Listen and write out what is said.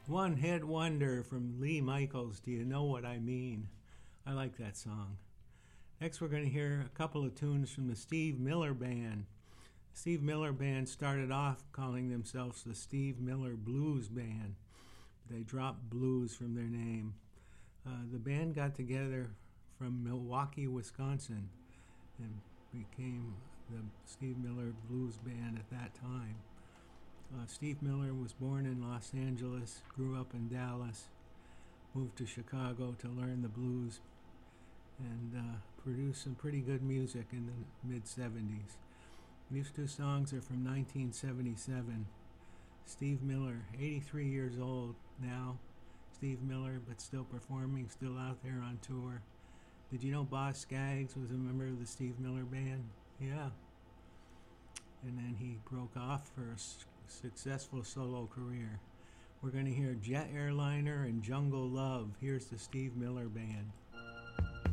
One Hit Wonder from Lee Michaels, Do You Know What I Mean? I like that song. Next, we're going to hear a couple of tunes from the Steve Miller Band. The Steve Miller Band started off calling themselves the Steve Miller Blues Band. They dropped blues from their name. The band got together from Milwaukee, Wisconsin, and became the Steve Miller Blues Band at that time. Steve Miller was born in Los Angeles, grew up in Dallas, moved to Chicago to learn the blues, and produced some pretty good music in the mid-70s. These two songs are from 1977. Steve Miller, 83 years old now. Steve Miller, but still performing, still out there on tour. Did you know Boz Scaggs was a member of the Steve Miller Band? Yeah. And then he broke off for a successful solo career. We're going to hear Jet Airliner and Jungle Love. Here's the Steve Miller Band.